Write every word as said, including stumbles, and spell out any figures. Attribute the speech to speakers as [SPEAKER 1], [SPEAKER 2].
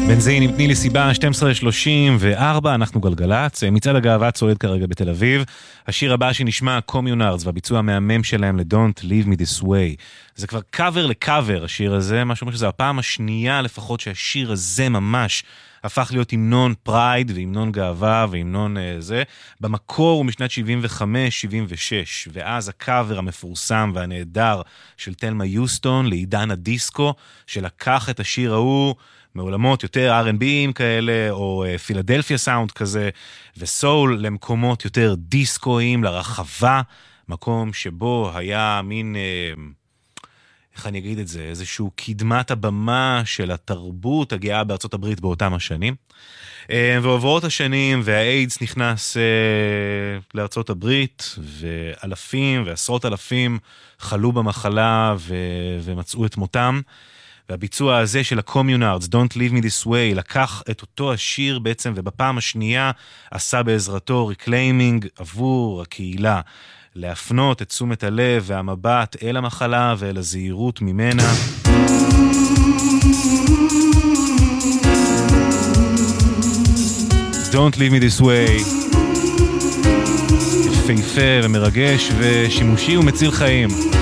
[SPEAKER 1] בנזין עם תני לי סיבה, שתים עשרה שלושים וארבע, אנחנו גלגלץ, מצעד הגאווה צועד כרגע בתל אביב. השיר הבא שנשמע, קומיונארדס, והביצוע המהמם שלהם ל-Don't Leave Me This Way. זה כבר קאבר לקאבר השיר הזה, מה שאומר שזה הפעם השנייה לפחות שהשיר הזה ממש הפך להיות המנון פרייד והמנון גאווה והמנון uh, זה. במקור הוא משנת שבעים וחמש שבעים ושש, ואז הקאבר המפורסם והנהדר של תלמה יוסטון לעידן הדיסקו, שלקח את השיר ההוא מעולמות יותר אר אנד בי'ים כאלה, או uh, פילדלפיה סאונד כזה, וסול למקומות יותר דיסקויים, לרחבה, מקום שבו היה מין... Uh, איך אני אגיד את זה, איזשהו קדמת הבמה של התרבות הגאה בארצות הברית באותם השנים. ועוברות השנים, והאיידס נכנס לארצות הברית, ואלפים ועשרות אלפים חלו במחלה ו- ומצאו את מותם. והביצוע הזה של הקומיונארדס, Don't Leave Me This Way, לקח את אותו השיר בעצם, ובפעם השנייה עשה בעזרתו ריקליימינג עבור הקהילה. להפנות את תשומת הלב והמבט אל המחלה ואל הזהירות ממנה. Don't leave me this way. יפהפה ומרגש ושימושי ומציל חיים.